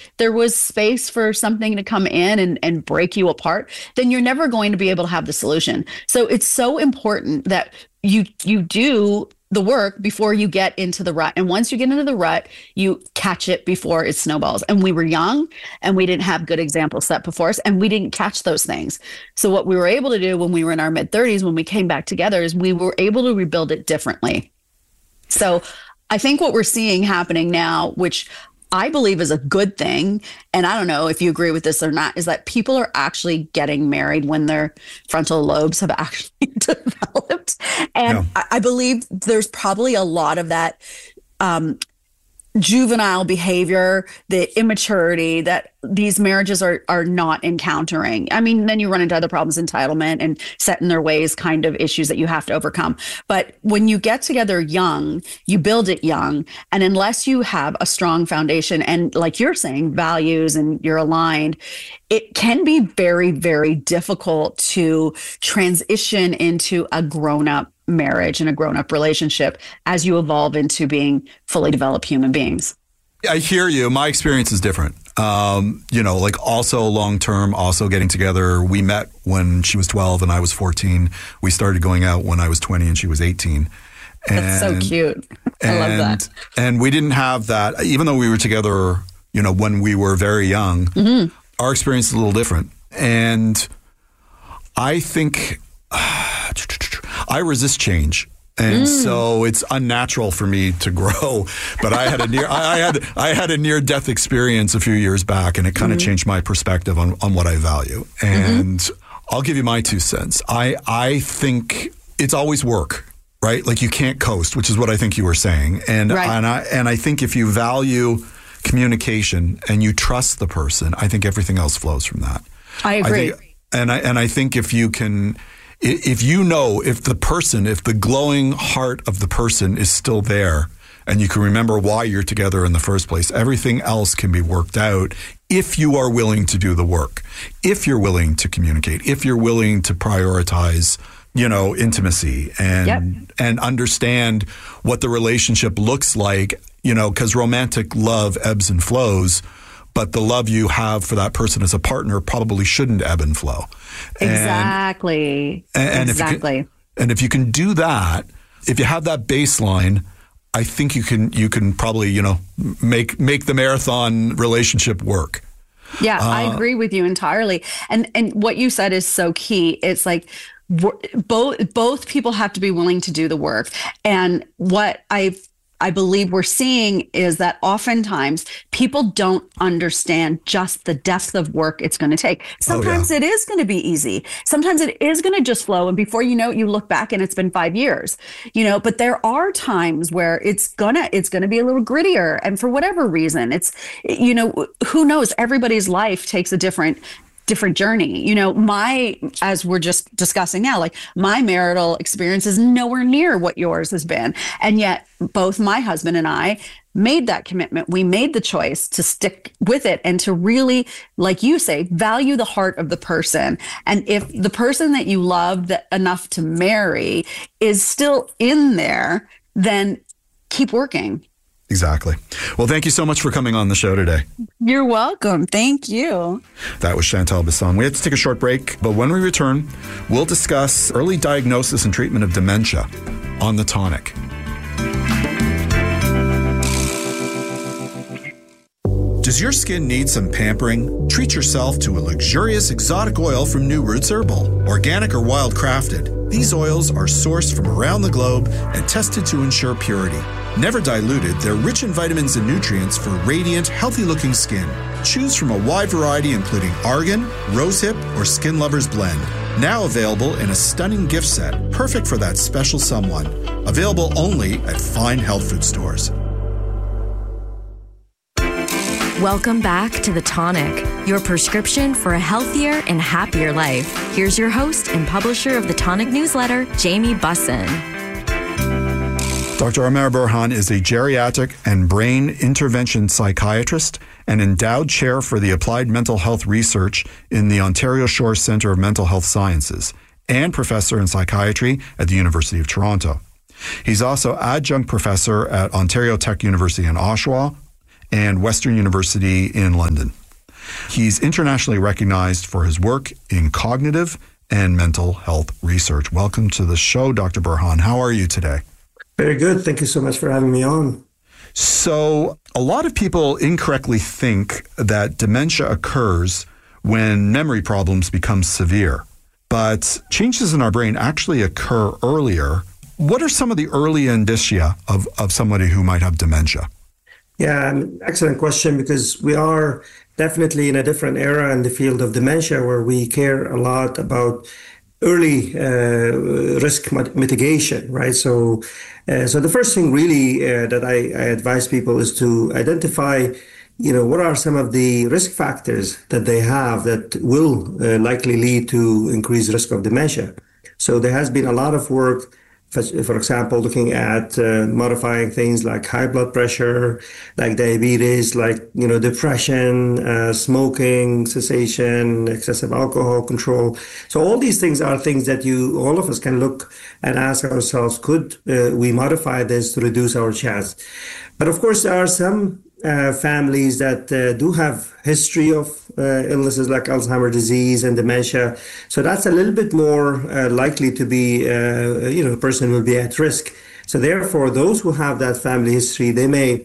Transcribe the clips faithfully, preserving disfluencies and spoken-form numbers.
there was space for something to come in and, and break you apart, then you're never going to be able to have the solution. So it's so important that you you do the work before you get into the rut. And once you get into the rut, you catch it before it snowballs. And we were young and we didn't have good examples set before us and we didn't catch those things. So what we were able to do when we were in our mid thirties, when we came back together, is we were able to rebuild it differently. So I think what we're seeing happening now, which I believe is a good thing, and I don't know if you agree with this or not, is that people are actually getting married when their frontal lobes have actually developed. And yeah. I, I believe there's probably a lot of that um, juvenile behavior, the immaturity that these marriages are are not encountering. I mean, then you run into other problems, entitlement and set in their ways kind of issues that you have to overcome. But when you get together young, you build it young. And unless you have a strong foundation and, like you're saying, values and you're aligned, it can be very, very difficult to transition into a grown-up marriage and a grown-up relationship as you evolve into being fully developed human beings. I hear you. My experience is different. Um, you know, like also long-term, also getting together. We met when she was twelve and I was fourteen. We started going out when I was twenty and she was eighteen. And, That's so cute. I and, love that. And we didn't have that, even though we were together, you know, when we were very young, mm-hmm. our experience is a little different. And I think I resist change. And mm. so it's unnatural for me to grow. But I had a near I, I had I had a near death experience a few years back, and it kind of mm-hmm. changed my perspective on, on what I value. And mm-hmm. I'll give you my two cents. I I think it's always work, right? Like you can't coast, which is what I think you were saying. And right. and I and I think if you value communication and you trust the person, I think everything else flows from that. I agree. I think, and I and I think if you can. If you know, if the person, if the glowing heart of the person is still there and you can remember why you're together in the first place, everything else can be worked out if you are willing to do the work, if you're willing to communicate, if you're willing to prioritize, you know, intimacy and yep. and understand what the relationship looks like, you know, because romantic love ebbs and flows. But the love you have for that person as a partner probably shouldn't ebb and flow. Exactly. And, and exactly. If you can, and if you can do that, if you have that baseline, I think you can you can probably, you know, make make the marathon relationship work. Yeah, uh, I agree with you entirely. And and what you said is so key. It's like both both people have to be willing to do the work. And what I've I believe we're seeing is that oftentimes people don't understand just the depth of work it's going to take. Sometimes oh, yeah. it is going to be easy. Sometimes it is going to just flow. And before you know it, you look back and it's been five years, you know, but there are times where it's gonna, it's going to be a little grittier. And for whatever reason, it's, you know, who knows, everybody's life takes a different different journey. You know, my, as we're just discussing now, like my marital experience is nowhere near what yours has been. And yet both my husband and I made that commitment. We made the choice to stick with it and to really, like you say, value the heart of the person. And if the person that you loved enough to marry is still in there, then keep working. Exactly. Well, thank you so much for coming on the show today. You're welcome. Thank you. That was Chantal Bisson. We have to take a short break, but when we return, we'll discuss early diagnosis and treatment of dementia on The Tonic. Does your skin need some pampering? Treat yourself to a luxurious exotic oil from New Roots Herbal. Organic or wild crafted, these oils are sourced from around the globe and tested to ensure purity. Never diluted, they're rich in vitamins and nutrients for radiant, healthy-looking skin. Choose from a wide variety including argan, rosehip, or Skin Lovers Blend. Now available in a stunning gift set, perfect for that special someone. Available only at fine health food stores. Welcome back to The Tonic, your prescription for a healthier and happier life. Here's your host and publisher of The Tonic newsletter, Jamie Bussin. Doctor Amar Burhan is a geriatric and brain intervention psychiatrist and endowed chair for the applied mental health research in the Ontario Shore Centre of Mental Health Sciences and professor in psychiatry at the University of Toronto. He's also adjunct professor at Ontario Tech University in Oshawa and Western University in London. He's internationally recognized for his work in cognitive and mental health research. Welcome to the show, Doctor Burhan. How are you today? Very good. Thank you so much for having me on. So a lot of people incorrectly think that dementia occurs when memory problems become severe, but changes in our brain actually occur earlier. What are some of the early indicia of, of somebody who might have dementia? Yeah, excellent question, because we are definitely in a different era in the field of dementia where we care a lot about early uh, risk mitigation, right? So, uh, so the first thing really uh, that I, I advise people is to identify, you know, what are some of the risk factors that they have that will uh, likely lead to increased risk of dementia. So there has been a lot of work, for, for example, looking at uh, modifying things like high blood pressure, like diabetes, like, you know, depression, uh, smoking cessation, excessive alcohol control. So all these things are things that you, all of us can look and ask ourselves, could uh, we modify this to reduce our chance? But of course, there are some Uh, families that uh, do have history of uh, illnesses like Alzheimer's disease and dementia. So that's a little bit more uh, likely to be, uh, you know, a person will be at risk. So therefore, those who have that family history, they may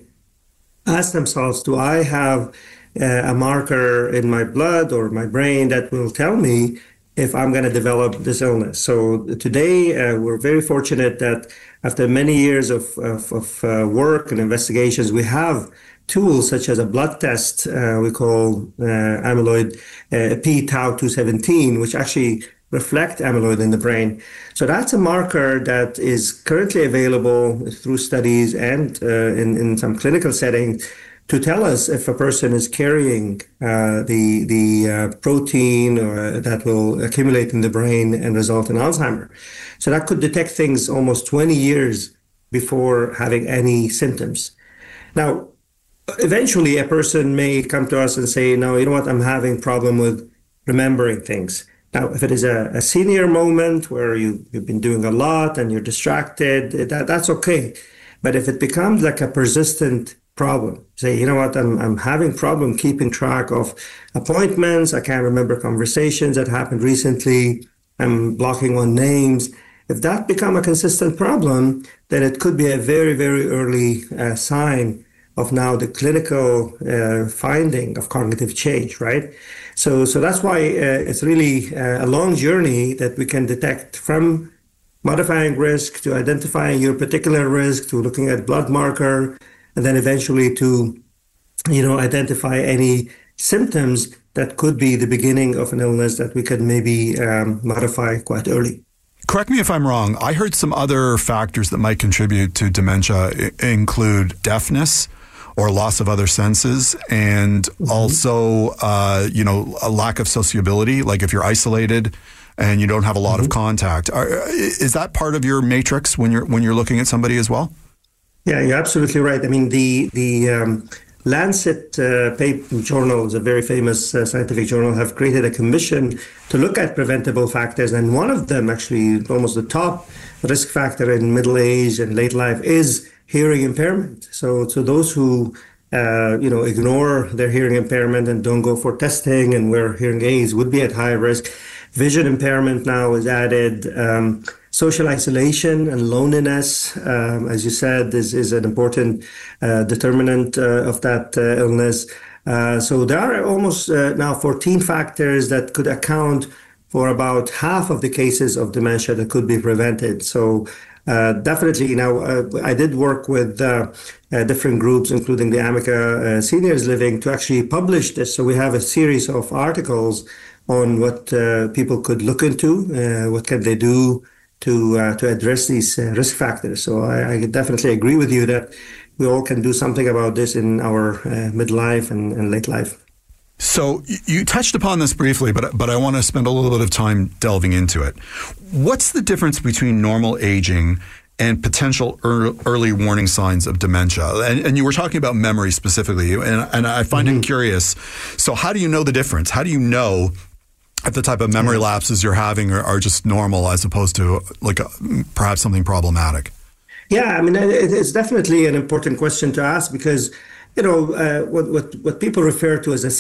ask themselves, do I have uh, a marker in my blood or my brain that will tell me if I'm going to develop this illness? So today, uh, we're very fortunate that after many years of, of, of uh, work and investigations, we have tools such as a blood test uh, we call uh, amyloid uh, p tau two seventeen, which actually reflect amyloid in the brain. So that's a marker that is currently available through studies and uh, in, in some clinical settings to tell us if a person is carrying uh, the the uh, protein or that will accumulate in the brain and result in Alzheimer's. So that could detect things almost twenty years before having any symptoms. Now, eventually, a person may come to us and say, no, you know what, I'm having problem with remembering things. Now, if it is a, a senior moment where you, you've been doing a lot and you're distracted, that, that's okay. But if it becomes like a persistent problem, say, you know what, I'm, I'm having problem keeping track of appointments, I can't remember conversations that happened recently, I'm blocking on names. If that become a consistent problem, then it could be a very, very early uh, sign of now the clinical uh, finding of cognitive change, right? So, so that's why uh, it's really uh, a long journey that we can detect, from modifying risk to identifying your particular risk to looking at blood marker, and then eventually to, you know, identify any symptoms that could be the beginning of an illness that we could maybe um, modify quite early. Correct me if I'm wrong. I heard some other factors that might contribute to dementia I- include deafness or loss of other senses, and mm-hmm. also, uh, you know, a lack of sociability, like if you're isolated and you don't have a lot mm-hmm. of contact. Are, is that part of your matrix when you're when you're looking at somebody as well? Yeah, you're absolutely right. I mean, the the um, Lancet uh, paper journal is a very famous uh, scientific journal, have created a commission to look at preventable factors, and one of them, actually almost the top risk factor in middle age and late life, is hearing impairment. So, so those who uh, you know ignore their hearing impairment and don't go for testing and wear hearing aids would be at high risk. Vision impairment now is added. Um, social isolation and loneliness, um, as you said, is, is an important uh, determinant uh, of that uh, illness. Uh, so there are almost uh, now fourteen factors that could account for about half of the cases of dementia that could be prevented. So uh, definitely, now uh, I did work with uh, uh, different groups, including the Amica uh, Seniors Living, to actually publish this. So we have a series of articles on what uh, people could look into, uh, what can they do to uh, to address these uh, risk factors. So I, I definitely agree with you that we all can do something about this in our uh, midlife and, and late life. So you touched upon this briefly, but but I want to spend a little bit of time delving into it. What's the difference between normal aging and potential early warning signs of dementia? And, and you were talking about memory specifically, and, and I find mm-hmm. it curious. So how do you know the difference? How do you know if the type of memory lapses you're having are, are just normal as opposed to like a, perhaps something problematic? Yeah, I mean, it, it's definitely an important question to ask, because you know, uh, what, what, what people refer to as a